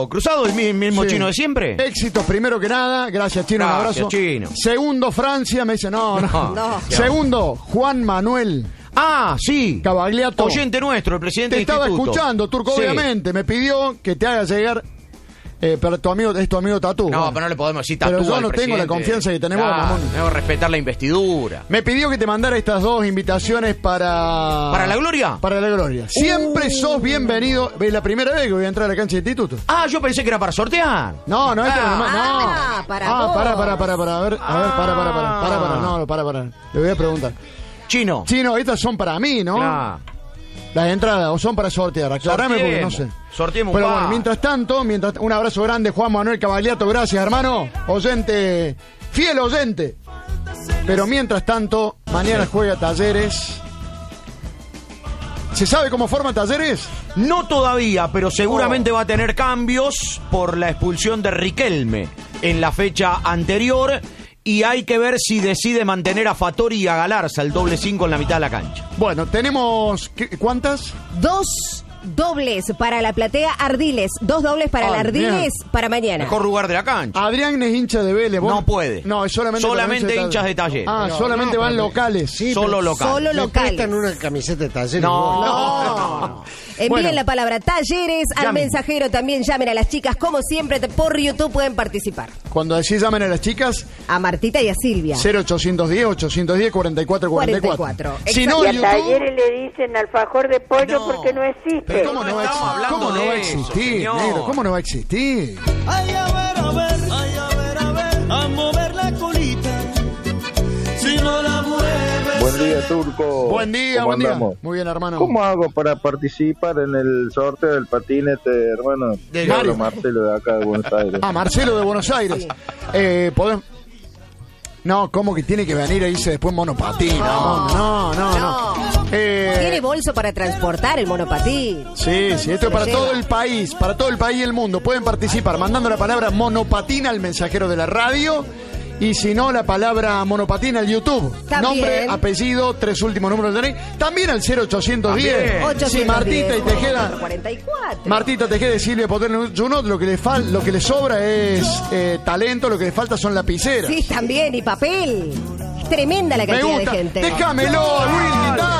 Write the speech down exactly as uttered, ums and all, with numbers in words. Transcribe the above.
chino Cruzado, el mismo Sí. chino de siempre. Éxitos primero que nada, gracias Chino, Gracias, un abrazo. Chino. Segundo, Francia, me dice, no, no. No. No. Segundo, Juan Manuel Ah, sí. Cavagliato. Oyente nuestro, el presidente Te del estaba instituto. escuchando, Turco, Sí. obviamente. Me pidió que te haga llegar. Eh, pero tu amigo, es tu amigo Tatú. No, bueno. pero no le podemos decir Pero tatú yo al no tengo la presidente. confianza que tenemos, Claro, mamón. debemos respetar la investidura. Me pidió que te mandara estas dos invitaciones para... ¿Para la gloria? Para la gloria. Siempre Uh. sos bienvenido. Es la primera vez que voy a entrar a la cancha de instituto. Ah, yo pensé que era para sortear. No, no, esto Ah. no, no. Ah, para Ah, vos. para, para, para, para. A ver, a ver, para, para, para. Para, para, no, para, para. Le voy a preguntar. Chino. Chino, estas son para mí, ¿no? Claro. Las entradas, o son para sortear. Aclarame porque no sé. Sorteemos. Sorteemos un Pero bueno, par. mientras tanto, mientras un abrazo grande, Juan Manuel Cavagliato, gracias, hermano. Oyente, fiel oyente. Pero mientras tanto, mañana juega Talleres. ¿Se sabe cómo forma Talleres? No todavía, pero Oh. seguramente va a tener cambios por la expulsión de Riquelme en la fecha anterior. Y hay que ver si decide mantener a Fattori y a Galarza, el doble cinco en la mitad de la cancha. Bueno, tenemos... ¿qué- ¿Cuántas? Dos dobles para la platea Ardiles. Dos dobles para Ay, el Ardiles bien. para mañana. Mejor lugar de la cancha. Adrián es hincha de Vélez. ¿vos? No puede. No, es solamente, Solamente para hinchas de Talleres. Ah, No, solamente no, van pero- locales. Sí, Solo pero local. Solo me locales. prestan una camiseta de Talleres. No. No. Envíen Bueno. la palabra Talleres al Llamen. mensajero. También llamen a las chicas. Como siempre, te- por YouTube pueden participar. Cuando decís llamen a las chicas, A Martita y a Silvia. cero ochocientos diez, ochocientos diez, cuarenta y cuatro cuarenta y cuatro. cuarenta y cuatro. Si no, Y en a YouTube... Talleres le dicen alfajor de pollo No. porque no existe. Pero ¿Cómo no no va a estamos existir? hablando ¿Cómo no de va a eso, existir, señor. negro? ¿Cómo no va a existir? Ay, a ver, a ver, ay, a ver, a ver, a mover la colita. Si no la mueves. Buen día, Turco. Buen día, ¿Cómo buen día. andamos? Muy bien, hermano. ¿Cómo hago para participar en el sorteo del patinete, hermano? De Yo Mario. hablo Marcelo de acá de Buenos Aires. Ah, Marcelo de Buenos Aires. Eh, ¿podés- No, ¿cómo que tiene que venir a irse después monopatín? No, no, no. no. Eh, Tiene bolso para transportar el monopatín. Sí, sí, esto es para lleva. todo el país, para todo el país y el mundo. Pueden participar mandando la palabra monopatín al mensajero de la radio. Y si no, la palabra monopatín al YouTube. También. Nombre, apellido, tres últimos números de ley. También al cero ochocientos diez. También. Sí, Martita y Tejeda. cuarenta y cuatro. Martita Tejeda y Silvia Poder Junot, lo que le fal, lo que le sobra es eh, talento, lo que le falta son lapiceras. Sí, también, y papel. Es tremenda la Me cantidad gusta. de gente. Déjamelo, Luis.